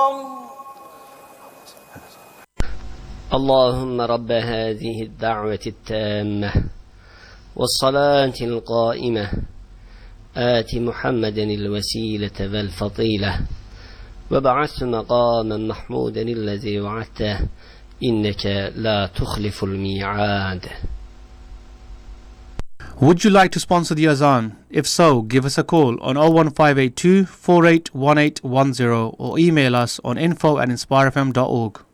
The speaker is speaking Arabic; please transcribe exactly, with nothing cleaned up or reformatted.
اللهم رب هذه الدعوة التامة والصلاة القائمة آت محمدا الوسيلة والفضيلة وبعث مقاما محمودا الذي وعدته إنك لا تخلف الميعاد. Would you like to sponsor the Azan? If so, give us a call on oh one five eight two, four eight one eight one zero or email us on info at inspire f m dot org.